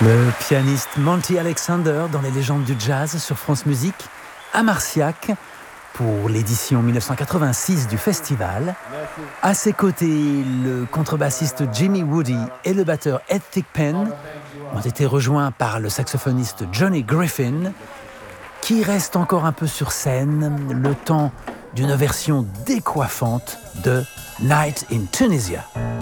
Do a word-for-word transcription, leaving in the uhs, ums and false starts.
Le pianiste Monty Alexander dans les légendes du jazz sur France Musique, à Marciac, pour l'édition dix-neuf cent quatre-vingt-six du festival. À ses côtés, le contrebassiste Jimmy Woody et le batteur Ed Thigpen ont été rejoints par le saxophoniste Johnny Griffin, qui reste encore un peu sur scène le temps d'une version décoiffante de Night in Tunisia.